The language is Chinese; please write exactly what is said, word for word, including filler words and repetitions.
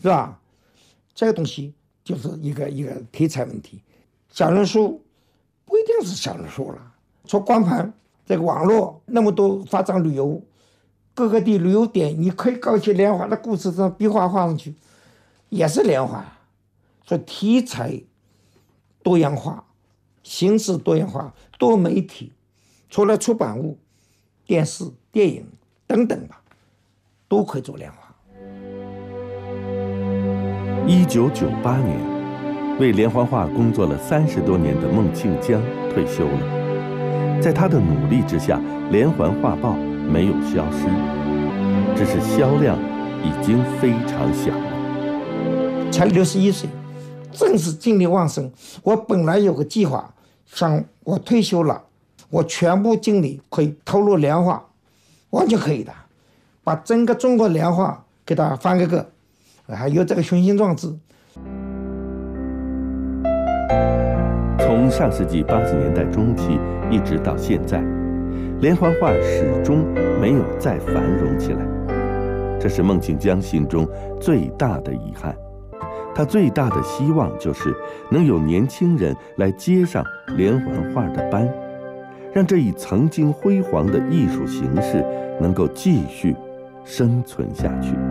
是吧？这个东西就是一个一个题材问题。小人书不一定是小人书了，说光盘这个网络那么多发展旅游，各个地旅游点，你可以搞一些莲花的故事，这样壁画画上去，也是莲花。所以题材多样化，形式多样化，多媒体，除了出版物、电视、电影等等吧，都可以做莲花。 一九九八年，为连环画工作了三十多年的孟庆江退休了。在他的努力之下，连环画报没有消失，只是销量已经非常小了。 才六十一岁，正是精力旺盛。我本来有个计划，想我退休了，我全部精力可以投入连画，完全可以的，把整个中国连画给它翻个个。还有这个雄心壮志。 从上世纪八十年代中期一直到现在，连环画始终没有再繁荣起来，这是孟庆江心中最大的遗憾。他最大的希望就是能有年轻人来接上连环画的班，让这一曾经辉煌的艺术形式能够继续生存下去。